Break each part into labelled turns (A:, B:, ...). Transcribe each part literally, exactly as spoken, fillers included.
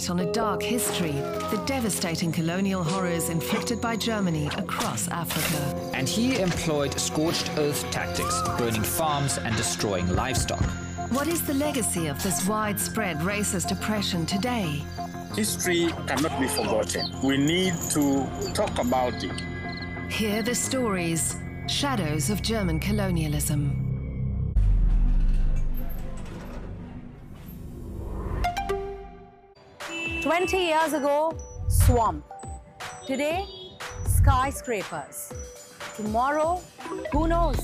A: light on a dark history, the devastating colonial horrors inflicted by Germany across Africa.
B: And he employed scorched earth tactics, burning farms and destroying livestock.
A: What is the legacy of this widespread racist oppression today?
C: History cannot be forgotten. We need to talk about it.
A: Hear the stories, shadows of German colonialism.
D: Twenty years ago, swamp. Today, skyscrapers. Tomorrow, who knows?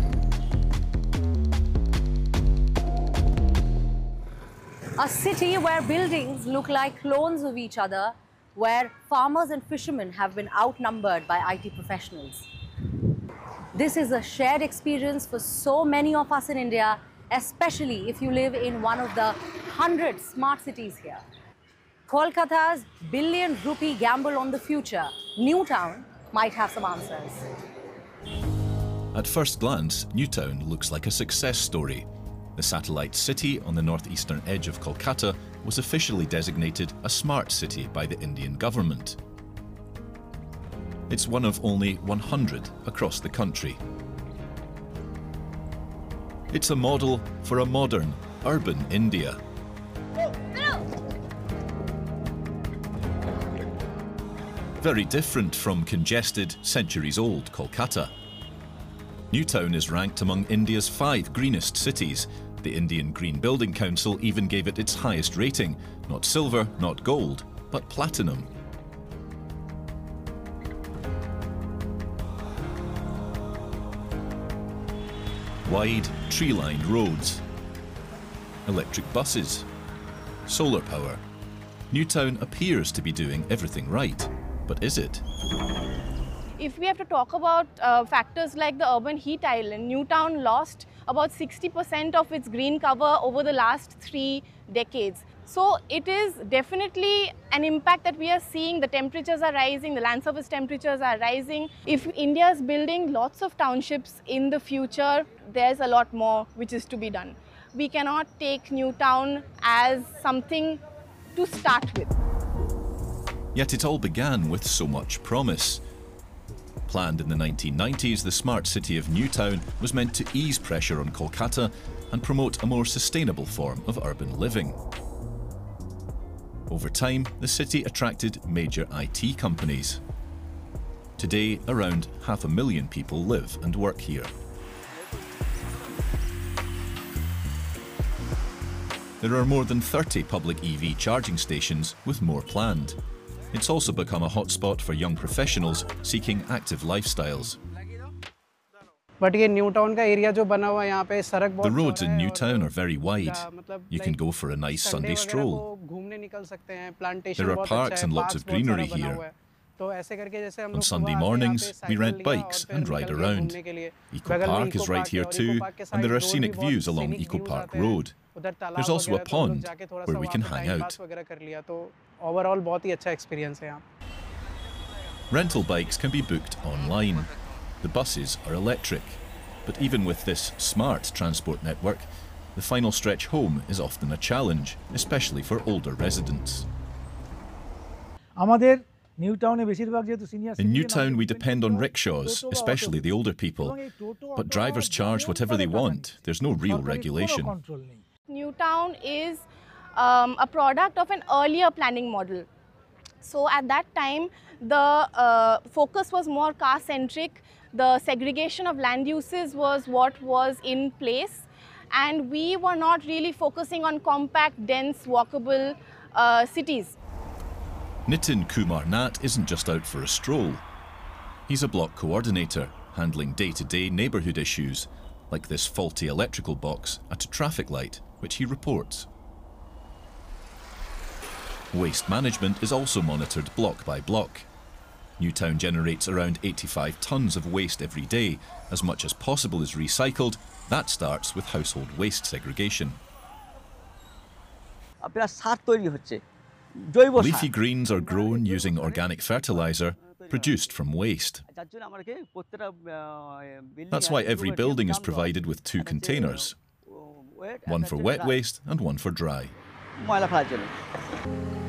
D: A city where buildings look like clones of each other, where farmers and fishermen have been outnumbered by I T professionals. This is a shared experience for so many of us in India, especially if you live in one of the hundred smart cities here. Kolkata's billion rupee gamble on the future, Newtown, might have some answers.
E: At first glance, Newtown looks like a success story. The satellite city on the northeastern edge of Kolkata was officially designated a smart city by the Indian government. It's one of only one hundred across the country. It's a model for a modern, urban India. Very different from congested, centuries-old Kolkata. Newtown is ranked among India's five greenest cities. The Indian Green Building Council even gave it its highest rating, not silver, not gold, but platinum. Wide, tree-lined roads, electric buses, solar power. Newtown appears to be doing everything right. But is it?
F: If we have to talk about uh, factors like the urban heat island, Newtown lost about sixty percent of its green cover over the last three decades. So it is definitely an impact that we are seeing. The temperatures are rising, the land surface temperatures are rising. If India is building lots of townships in the future, there's a lot more which is to be done. We cannot take Newtown as something to start with.
E: Yet it all began with so much promise. Planned in the nineteen nineties, the smart city of Newtown was meant to ease pressure on Kolkata and promote a more sustainable form of urban living. Over time, the city attracted major I T companies. Today, around half a million people live and work here. There are more than thirty public E V charging stations, with more planned. It's also become a hotspot for young professionals seeking active lifestyles. The roads in Newtown are very wide. You can go for a nice Sunday stroll. There are parks and lots of greenery here. On Sunday mornings, we rent bikes and ride around. Eco Park is right here too, and there are scenic views along Eco Park Road. There's also a pond where we can hang out. Rental bikes can be booked online. The buses are electric. But even with this smart transport network, the final stretch home is often a challenge, especially for older residents. In Newtown, we depend on rickshaws, especially the older people. But drivers charge whatever they want. There's no real regulation.
F: Newtown is um, a product of an earlier planning model. So at that time, the uh, focus was more car-centric. The segregation of land uses was what was in place. And we were not really focusing on compact, dense, walkable uh, cities.
E: Nitin Kumar Nat isn't just out for a stroll. He's a block coordinator, handling day-to-day neighbourhood issues, like this faulty electrical box at a traffic light, which he reports. Waste management is also monitored block by block. Newtown generates around eighty-five tonnes of waste every day. As much as possible is recycled. That starts with household waste segregation. Leafy greens are grown using organic fertiliser produced from waste. That's why every building is provided with two containers, one for wet waste and one for dry.